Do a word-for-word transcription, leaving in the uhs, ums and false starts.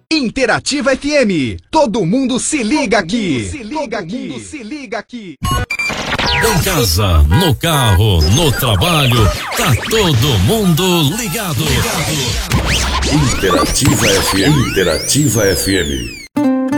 Interativa F M. Todo mundo se liga aqui. Se liga aqui. Se liga aqui. Em casa, no carro, no trabalho, tá todo mundo ligado. ligado. Interativa F M. Interativa F M.